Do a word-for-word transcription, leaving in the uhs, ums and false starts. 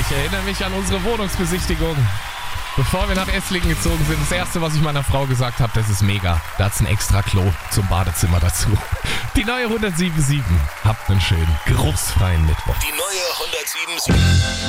Ich erinnere mich an unsere Wohnungsbesichtigung. Bevor wir nach Esslingen gezogen sind, das erste, was ich meiner Frau gesagt habe, das ist mega. Da hat's ein extra Klo zum Badezimmer dazu. Die neue hundertsieben Komma sieben. Habt einen schönen, geruchsfreien Mittwoch. Die neue hundertsieben Komma sieben.